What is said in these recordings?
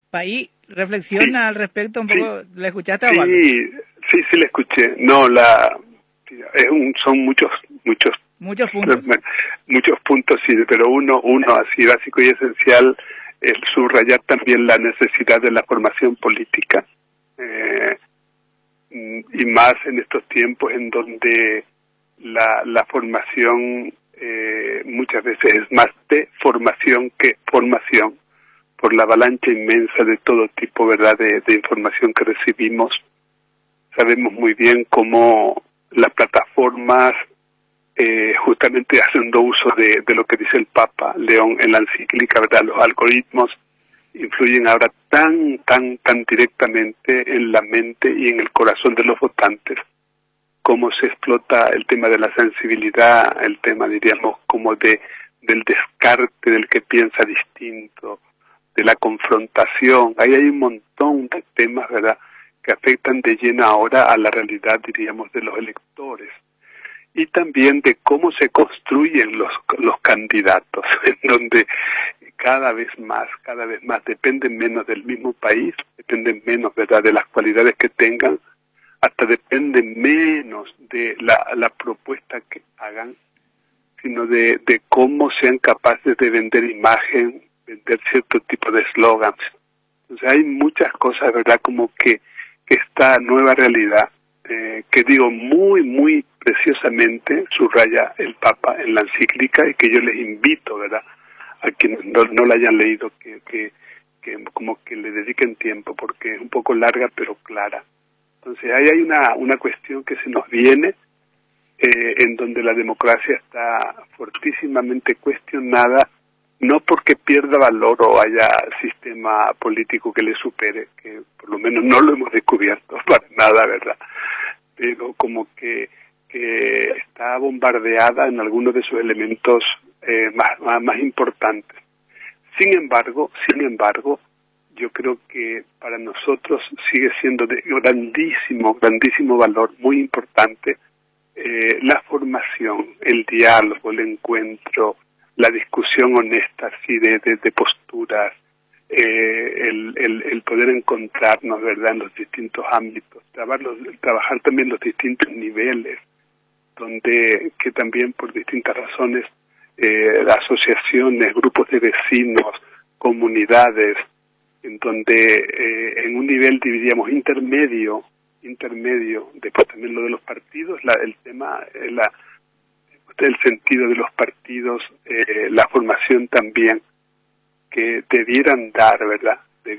País, reflexiona al respecto un poco, ¿le escuchaste a Waldo? Sí, le escuché. No, son muchos puntos. Muchos puntos, sí, pero uno así básico y esencial, es subrayar también la necesidad de la formación política, y más en estos tiempos en donde la formación muchas veces es más de formación que formación, por la avalancha inmensa de todo tipo, ¿verdad?, de información que recibimos. Sabemos muy bien cómo las plataformas, justamente haciendo uso de lo que dice el Papa León en la encíclica, ¿verdad?, los algoritmos influyen ahora tan directamente en la mente y en el corazón de los votantes, cómo se explota el tema de la sensibilidad, el tema, diríamos, como del descarte del que piensa distinto, de la confrontación. Ahí hay un montón de temas, ¿verdad?, que afectan de lleno ahora a la realidad, diríamos, de los electores. Y también de cómo se construyen los candidatos, en donde cada vez más dependen menos del mismo país, dependen menos, ¿verdad?, de las cualidades que tengan, hasta dependen menos de la propuesta que hagan, sino de cómo sean capaces de vender imagen, vender cierto tipo de eslogans. Entonces hay muchas cosas, ¿verdad?, como que esta nueva realidad, que digo muy preciosamente subraya el Papa en la encíclica, y que yo les invito, ¿verdad?, a quienes no la hayan leído, que como que le dediquen tiempo, porque es un poco larga pero clara. Entonces ahí hay una cuestión que se nos viene, en donde la democracia está fortísimamente cuestionada, no porque pierda valor o haya sistema político que le supere, que por lo menos no lo hemos descubierto para nada, ¿verdad?, pero como que está bombardeada en algunos de sus elementos más importantes. Sin embargo, yo creo que para nosotros sigue siendo de grandísimo valor, muy importante, la formación, el diálogo, el encuentro, la discusión honesta, así de posturas, el poder encontrarnos, ¿verdad?, en los distintos ámbitos, trabajar también los distintos niveles, donde que también por distintas razones, asociaciones, grupos de vecinos, comunidades, en donde en un nivel, diríamos, intermedio, después también lo de los partidos, el tema, el sentido de los partidos, la formación también, que debieran dar, ¿verdad?,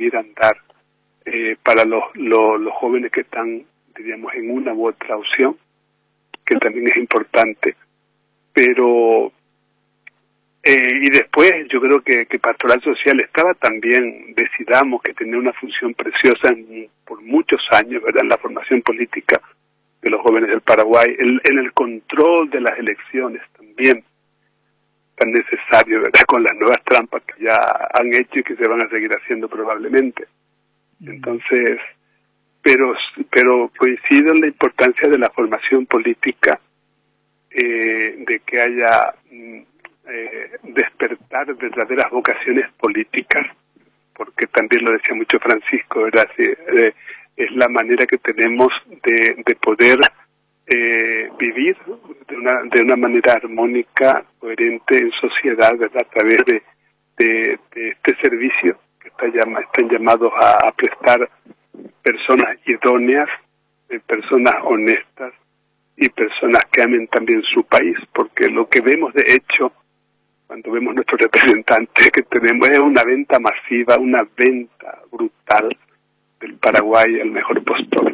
para los jóvenes que están, diríamos, en una u otra opción, que también es importante. Pero y después yo creo que Pastoral Social estaba también, decidamos, que tenía una función preciosa por muchos años, ¿verdad?, en la formación política de los jóvenes del Paraguay, en el control de las elecciones también, tan necesario, ¿verdad?, con las nuevas trampas que ya han hecho y que se van a seguir haciendo probablemente. Entonces, pero coincido en la importancia de la formación política, de que haya despertar verdaderas vocaciones políticas, porque también lo decía mucho Francisco, ¿verdad?, es la manera que tenemos de poder vivir de una manera armónica, coherente en sociedad, ¿verdad?, a través de este servicio que están llamados a prestar personas idóneas, personas honestas y personas que amen también su país, porque lo que vemos de hecho cuando vemos nuestros representantes que tenemos es una venta masiva, una venta brutal del Paraguay al mejor postor.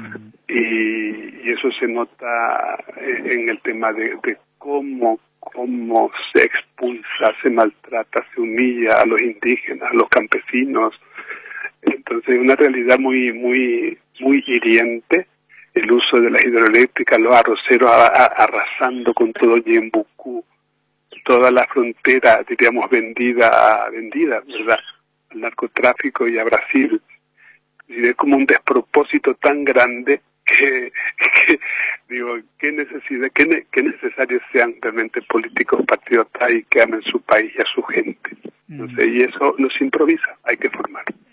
Y eso se nota en el tema de cómo se expulsa, se maltrata, se humilla a los indígenas, a los campesinos. Entonces es una realidad muy hiriente, el uso de las hidroeléctricas, los arroceros arrasando con todo Ñembucú, toda la frontera, diríamos, vendida, ¿verdad?, al narcotráfico y a Brasil. Y es como un despropósito tan grande que digo, qué necesarios sean realmente políticos patriotas y que amen su país y a su gente. Entonces, y eso no se improvisa, hay que formar.